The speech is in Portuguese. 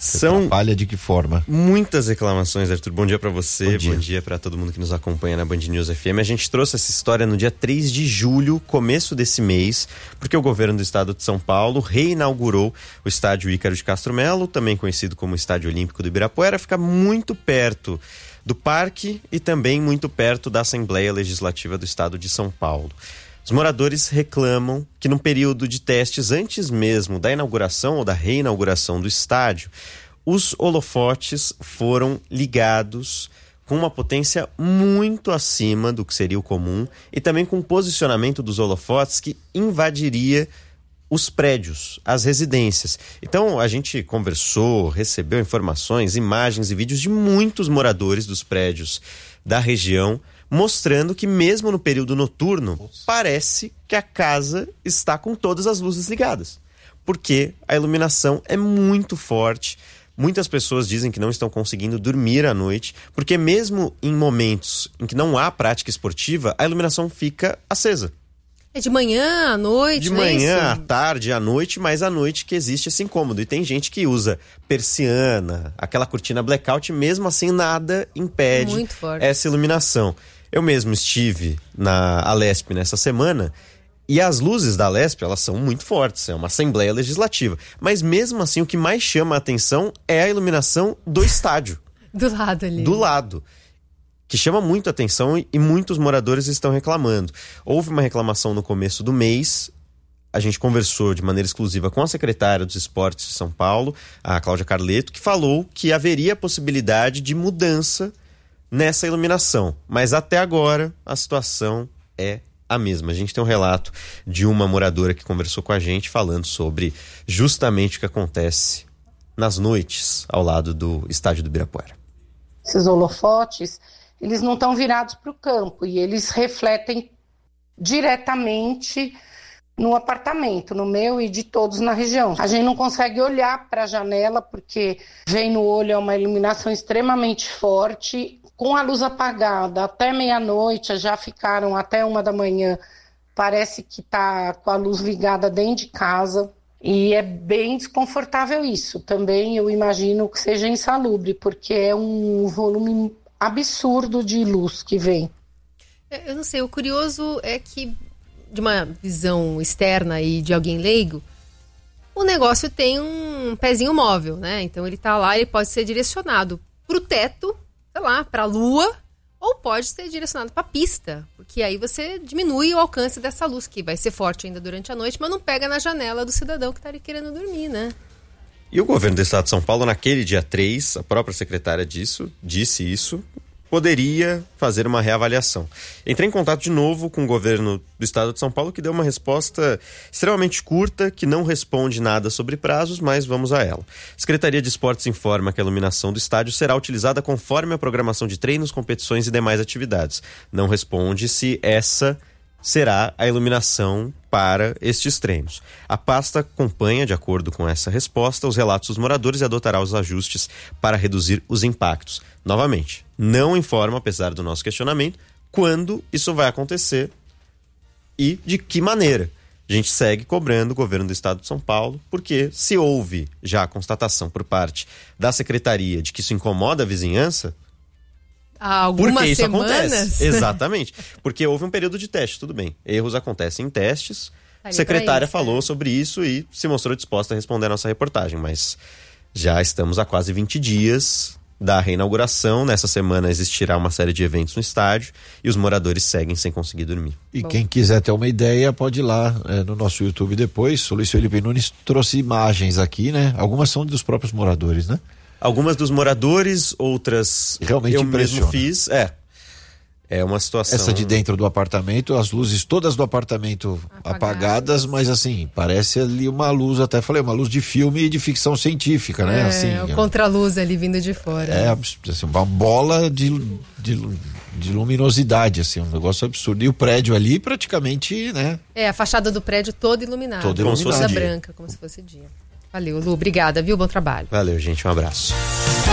São atrapalha de que forma? Muitas reclamações, Arthur. Bom dia para você, bom dia para todo mundo que nos acompanha na Band News FM. A gente trouxe essa história no dia 3 de julho, começo desse mês, porque o governo do estado de São Paulo reinaugurou o estádio Ícaro de Castro Melo, também conhecido como Estádio Olímpico do Ibirapuera. Fica muito perto do parque e também muito perto da Assembleia Legislativa do estado de São Paulo. Os moradores reclamam que no período de testes, antes mesmo da inauguração ou da reinauguração do estádio, os holofotes foram ligados com uma potência muito acima do que seria o comum e também com o posicionamento dos holofotes que invadiria os prédios, as residências. Então a gente conversou, recebeu informações, imagens e vídeos de muitos moradores dos prédios da região, mostrando que mesmo no período noturno, parece que a casa está com todas as luzes ligadas, porque a iluminação é muito forte. Muitas pessoas dizem que não estão conseguindo dormir à noite, porque mesmo em momentos em que não há prática esportiva, a iluminação fica acesa. É de manhã, à noite, de manhã, à tarde, à noite, mas à noite que existe esse incômodo. E tem gente que usa persiana, aquela cortina blackout, mesmo assim nada impede essa iluminação. Eu mesmo estive na Alesp nessa semana e as luzes da Alesp, elas são muito fortes, é uma Assembleia Legislativa. Mas mesmo assim, o que mais chama a atenção é a iluminação do estádio. Do lado ali. Do lado. Que chama muito a atenção e muitos moradores estão reclamando. Houve uma reclamação no começo do mês. A gente conversou de maneira exclusiva com a secretária dos Esportes de São Paulo, a Cláudia Carleto, que falou que haveria possibilidade de mudança nessa iluminação. Mas até agora a situação é a mesma. A gente tem um relato de uma moradora que conversou com a gente falando sobre justamente o que acontece nas noites ao lado do estádio do Ibirapuera. Esses holofotes, eles não estão virados para o campo e eles refletem diretamente no apartamento, no meu e de todos na região. A gente não consegue olhar para a janela porque vem no olho, é uma iluminação extremamente forte. Com a luz apagada até meia-noite, já ficaram até 1h, parece que está com a luz ligada dentro de casa. E é bem desconfortável isso. Também eu imagino que seja insalubre, porque é um volume absurdo de luz que vem. Eu não sei, o curioso é que, de uma visão externa e de alguém leigo, o negócio tem um pezinho móvel, né? Então ele tá lá, ele pode ser direcionado pro teto, sei lá, pra lua, ou pode ser direcionado pra pista, porque aí você diminui o alcance dessa luz, que vai ser forte ainda durante a noite, mas não pega na janela do cidadão que tá ali querendo dormir, né? E o governo do estado de São Paulo, naquele dia 3, a própria secretária disse isso, poderia fazer uma reavaliação. Entrei em contato de novo com o governo do estado de São Paulo, que deu uma resposta extremamente curta, que não responde nada sobre prazos, mas vamos a ela. A Secretaria de Esportes informa que a iluminação do estádio será utilizada conforme a programação de treinos, competições e demais atividades. Não responde se essa será a iluminação para estes treinos. A pasta acompanha, de acordo com essa resposta, os relatos dos moradores e adotará os ajustes para reduzir os impactos. Novamente, não informa, apesar do nosso questionamento, quando isso vai acontecer e de que maneira. A gente segue cobrando o governo do estado de São Paulo, porque se houve já a constatação por parte da secretaria de que isso incomoda a vizinhança, há algumas isso semanas acontece. Exatamente. Porque houve um período de teste, tudo bem. Erros acontecem em testes. A secretária falou sobre isso e se mostrou disposta a responder a nossa reportagem. Mas já estamos há quase 20 dias da reinauguração. Nessa semana existirá uma série de eventos no estádio e os moradores seguem sem conseguir dormir. E quem quiser ter uma ideia pode ir lá no nosso YouTube depois. O Luiz Felipe Nunes trouxe imagens aqui, né? Algumas são dos próprios moradores, né? Algumas dos moradores, outras realmente eu mesmo fiz. É uma situação... Essa de dentro do apartamento, as luzes todas do apartamento apagadas, mas assim, parece ali uma luz, até falei, uma luz de filme e de ficção científica, né? Assim, contraluz ali vindo de fora. Assim, uma bola de luminosidade, assim, um negócio absurdo. E o prédio ali praticamente, né? A fachada do prédio toda iluminada. Toda iluminada. Branca, como se fosse dia. Valeu, Lu, obrigada, viu? Bom trabalho. Valeu, gente, um abraço.